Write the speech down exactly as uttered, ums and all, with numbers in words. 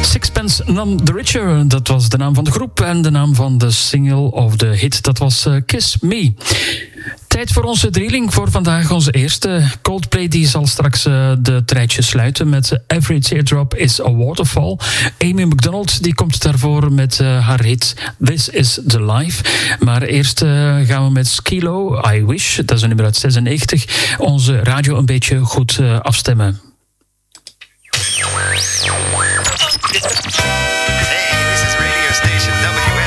Sixpence None the Richer, dat was de naam van de groep. En de naam van de single of de hit, dat was uh, Kiss Me. Tijd voor onze drieling voor vandaag, onze eerste. Coldplay die zal straks uh, de treitje sluiten met uh, Every Teardrop is a Waterfall. Amy McDonald die komt daarvoor met uh, haar hit This is the Life. Maar eerst uh, gaan we met Skilo, I Wish. Dat is een nummer uit zesennegentig. Onze radio een beetje goed uh, afstemmen.